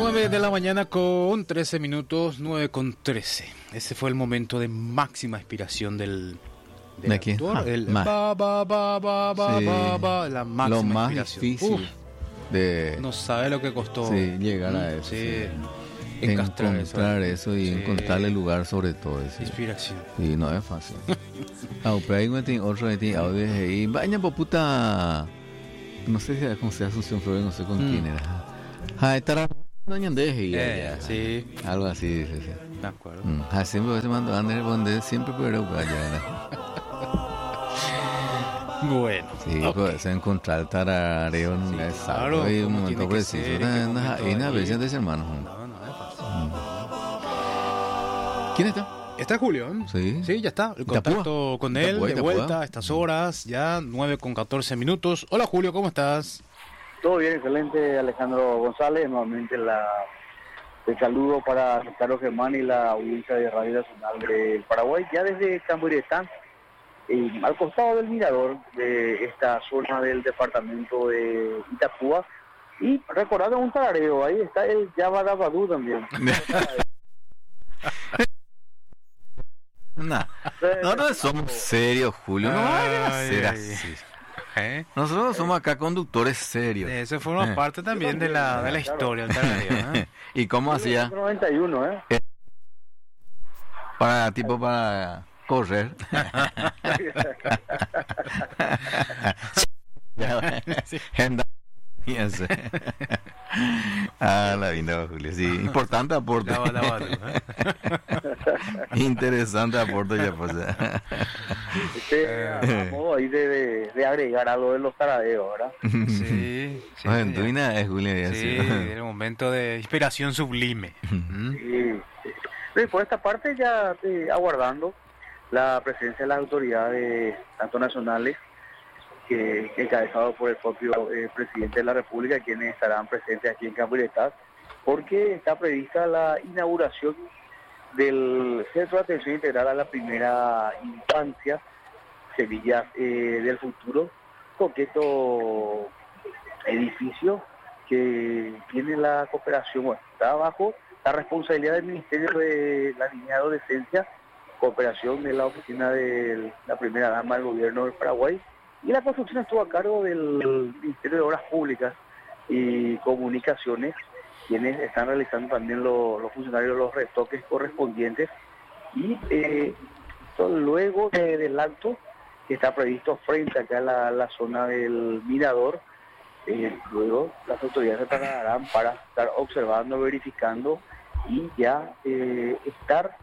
9 de la mañana con 13 minutos, 9 con 13. Ese fue el momento de máxima inspiración del ¿De quién? actor. El Sí. la máxima Lo más inspiración. difícil de No sabe lo que costó. llegar a eso. Sí. Encontrar eso y Sí. encontrarle lugar sobre todo eso. Inspiración. Y no es fácil. Pero ahí me tiene otro audio y vaya puta. No sé si con sea Asunción Flores, no sé con quién era. Estará no Sí. algo así dice. Sí. De acuerdo. Siempre se mandó a responder siempre pero allá. Bueno. Sí, pues encontrar tarareo en un lugar claro, y un cómo momento tiene que preciso. ser, en qué momento Hay una allí. versión de ese hermano. No es fácil. ¿Quién está? Está Julio, ¿eh? Sí. Ya está. El Itapúa. contacto con él Itapúa, de Itapúa. vuelta a estas horas, ya 9 con 14 minutos. Hola Julio, ¿cómo estás? Todo bien, excelente, Alejandro González. Nuevamente el saludo para Carlos Germán y la audiencia de Radio Nacional del Paraguay, ya desde Camburetá, al costado del mirador de esta zona del departamento de Itapúa. Y recordando un tarareo, ahí está el Yabadabadú también. Nosotros somos serios, Julio. No vayan a ser así. Nosotros somos acá conductores serios. Eso forma parte también de la historia del tarareo, ¿eh? ¿Y cómo hacía? 91, ¿eh? Para correr. Fíjense. La vinda, Julio. Sí, importante aporte. Interesante aporte ya pues. A modo ahí de agregar algo de los taradeos, ¿verdad? Sí. Bueno, tú es Julio. Sí, era un momento de inspiración sublime. Sí, por esta parte ya aguardando la presencia de las autoridades, tanto nacionales, que encabezado por el propio presidente de la República, quienes estarán presentes aquí en Camburetá, porque está prevista la inauguración del Centro de Atención Integral a la Primera Infancia, Semillas del Futuro, coqueto edificio que tiene la cooperación, bueno, está bajo la responsabilidad del Ministerio de la Niñez y Adolescencia, cooperación de la Oficina de la Primera Dama del Gobierno del Paraguay, y la construcción estuvo a cargo del Ministerio de Obras Públicas y Comunicaciones, quienes están realizando también los funcionarios los retoques correspondientes. Y luego del acto que está previsto frente acá a la zona del mirador, luego las autoridades se trasladarán para estar observando, verificando y ya estar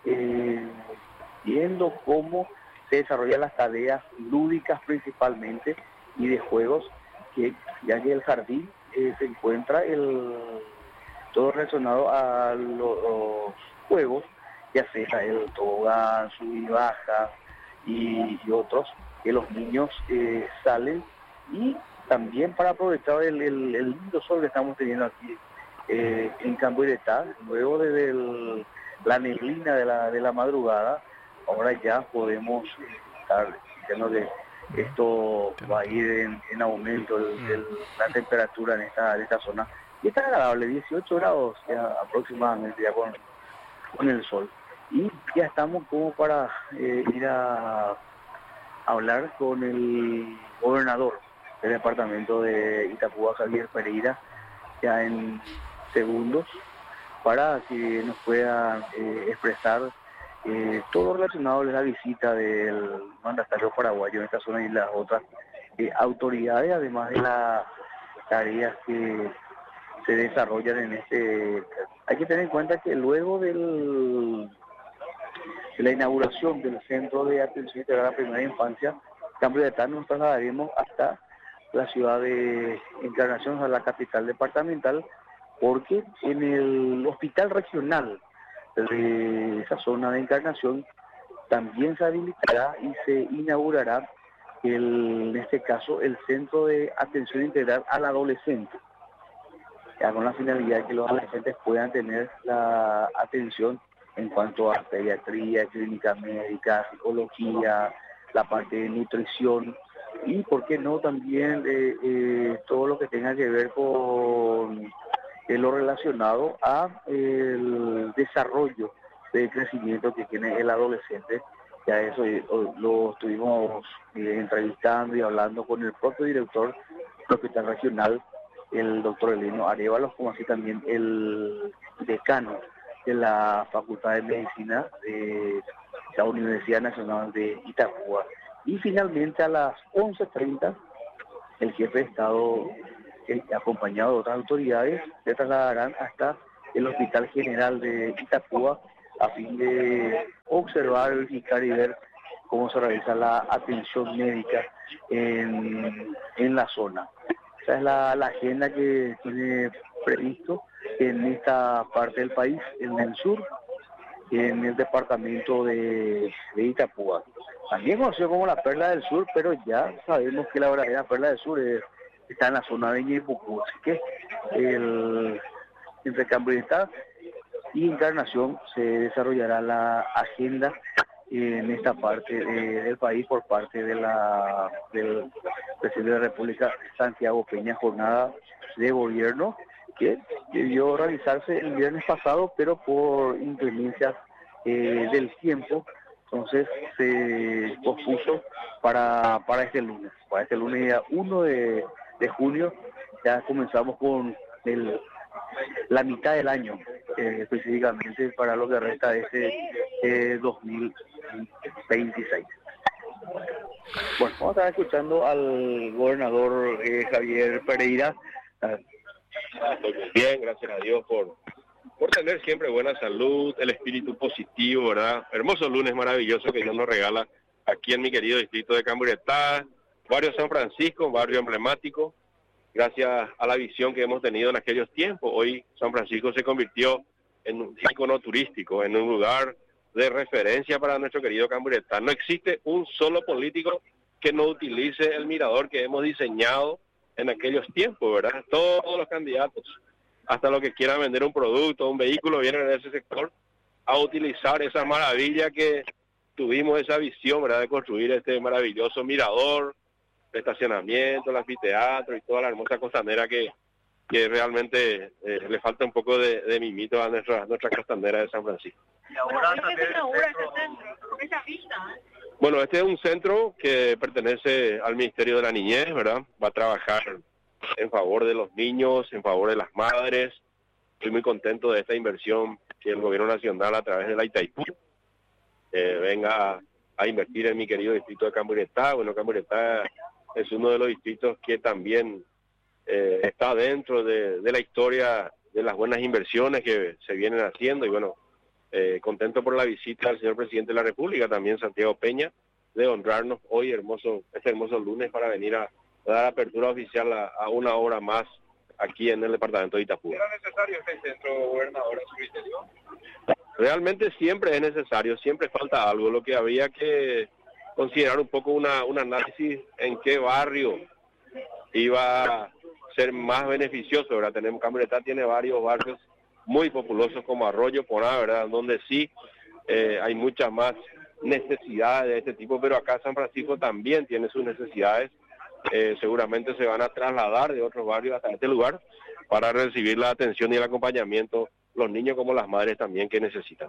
viendo cómo se desarrollan las tareas lúdicas principalmente y de juegos, ya que el jardín se encuentra todo relacionado a los juegos, ya sea el tobogán, sub y baja y otros, que los niños salen, y también para aprovechar el lindo sol que estamos teniendo aquí en Camburetá, luego de la neblina de la madrugada. Ahora ya podemos estar diciendo que esto va a ir en aumento la temperatura en esta zona. Y está agradable, 18 grados ya aproximadamente ya con el sol. Y ya estamos como para ir a hablar con el gobernador del departamento de Itapúa, Javier Pereira, ya en segundos, para que nos pueda expresar todo relacionado a la visita del mandatario paraguayo en esta zona y las otras autoridades, además de las tareas que se desarrollan en este. Hay que tener en cuenta que luego de la inauguración del Centro de Atención Integral a la Primera Infancia, Camburetá, nos trasladaremos hasta la ciudad de Encarnación, a la capital departamental, porque en el hospital regional de esa zona de Encarnación también se habilitará y se inaugurará en este caso el Centro de Atención Integral al Adolescente, ya con la finalidad de que los adolescentes puedan tener la atención en cuanto a pediatría, clínica médica, psicología, la parte de nutrición y, por qué no, también todo lo que tenga que ver con lo relacionado a el desarrollo del crecimiento que tiene el adolescente. Ya eso lo estuvimos entrevistando y hablando con el propio director del hospital regional, el doctor Eleno Arévalos, como así también el decano de la Facultad de Medicina de la Universidad Nacional de Itapúa. Y finalmente a las 11:30, el jefe de Estado, acompañado de otras autoridades, se trasladarán hasta el Hospital General de Itapúa a fin de observar, verificar y ver cómo se realiza la atención médica en la zona. Esa es la agenda que tiene previsto en esta parte del país, en el sur, en el departamento de Itapúa. También conocido como la Perla del Sur, pero ya sabemos que la verdadera Perla del Sur está en la zona de Ñepucú. Así que entre Cambridge y Encarnación se desarrollará la agenda en esta parte del país por parte del presidente de la República, Santiago Peña, jornada de gobierno que debió realizarse el viernes pasado, pero por inclemencias del tiempo, entonces se pospuso para este lunes. Para este lunes, día 1 de junio, ya comenzamos con la mitad del año, específicamente para lo que resta de este 2026. Bueno, vamos a estar escuchando al gobernador Javier Pereira. Estoy muy bien, gracias a Dios por tener siempre buena salud, el espíritu positivo, ¿verdad? Hermoso lunes maravilloso que Dios nos regala aquí en mi querido distrito de Camburetá, barrio San Francisco, barrio emblemático, gracias a la visión que hemos tenido en aquellos tiempos. Hoy San Francisco se convirtió en un ícono turístico, en un lugar de referencia para nuestro querido Camburetá. No existe un solo político que no utilice el mirador que hemos diseñado en aquellos tiempos, ¿verdad? Todos los candidatos, hasta los que quieran vender un producto, un vehículo, vienen de ese sector a utilizar esa maravilla que tuvimos, esa visión, ¿verdad?, de construir este maravilloso mirador, el estacionamiento, el anfiteatro y toda la hermosa costanera que realmente le falta un poco de mimito a nuestra costanera de San Francisco. Y ahora Bueno, este es un centro que pertenece al Ministerio de la Niñez, ¿verdad? Va a trabajar en favor de los niños, en favor de las madres. Estoy muy contento de esta inversión que el Gobierno Nacional, a través de la Itaipú, venga a invertir en mi querido distrito de Camburetá. Bueno, Camburetá es uno de los distritos que también está dentro de la historia de las buenas inversiones que se vienen haciendo. Y bueno, contento por la visita del señor presidente de la República, también Santiago Peña, de honrarnos hoy este hermoso lunes para venir a dar apertura oficial a una obra más aquí en el departamento de Itapúa. ¿Era necesario este centro, gobernador, a su criterio? Realmente siempre es necesario, siempre falta algo. Lo que había que considerar un poco un análisis en qué barrio iba a ser más beneficioso, ¿verdad? Camburetá tiene varios barrios muy populosos como Arroyo, Poná, ¿verdad?, donde sí hay muchas más necesidades de este tipo, pero acá San Francisco también tiene sus necesidades. Seguramente se van a trasladar de otros barrios hasta este lugar para recibir la atención y el acompañamiento, los niños como las madres también que necesitan.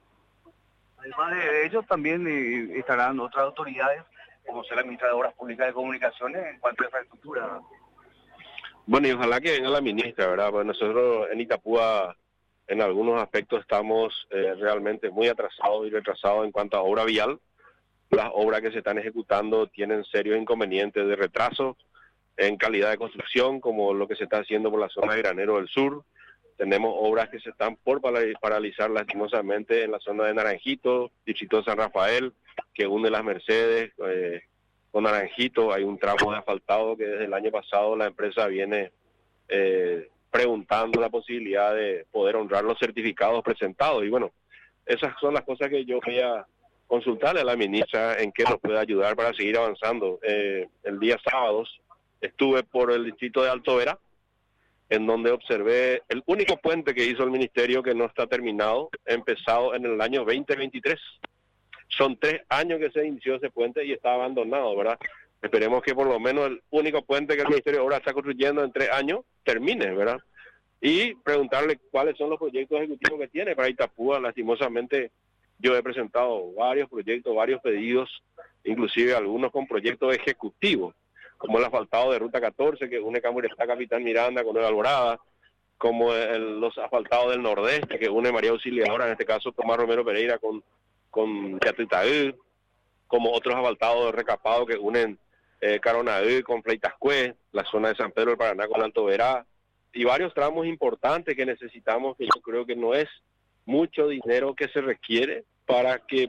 Además de ellos también estarán otras autoridades, como ser la ministra de Obras Públicas de Comunicaciones, en cuanto a infraestructura. Bueno, y ojalá que venga la ministra, ¿verdad? Pues nosotros en Itapúa en algunos aspectos estamos realmente muy atrasados y retrasados en cuanto a obra vial. Las obras que se están ejecutando tienen serios inconvenientes de retraso en calidad de construcción, como lo que se está haciendo por la zona de Granero del Sur. Tenemos obras que se están por paralizar lastimosamente en la zona de Naranjito, distrito de San Rafael, que une las Mercedes con Naranjito. Hay un tramo de asfaltado que desde el año pasado la empresa viene preguntando la posibilidad de poder honrar los certificados presentados. Y bueno, esas son las cosas que yo voy a consultarle a la ministra en qué nos puede ayudar para seguir avanzando. El día sábado estuve por el distrito de Alto Vera, en donde observé el único puente que hizo el ministerio que no está terminado, empezado en el año 2023. Son 3 años que se inició ese puente y está abandonado, ¿verdad? Esperemos que por lo menos el único puente que el Ministerio de Obras está construyendo en 3 años termine, ¿verdad? y preguntarle cuáles son los proyectos ejecutivos que tiene para Itapúa. Lastimosamente, yo he presentado varios proyectos, varios pedidos, inclusive algunos con proyectos ejecutivos, como el asfaltado de Ruta 14, que une Camuretá, Capitán Miranda con Nueva Alborada, como los asfaltados del Nordeste, que une María Auxiliadora, en este caso Tomás Romero Pereira con Yatutaú, como otros asfaltados de Recapado que unen Caronaú con Fleitascue, la zona de San Pedro del Paraná con Alto Verá, y varios tramos importantes que necesitamos, que yo creo que no es mucho dinero que se requiere para que